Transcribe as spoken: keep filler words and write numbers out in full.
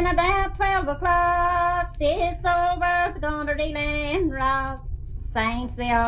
Then about twelve o'clock, this old bird's gonna reel and rock. Saints, they are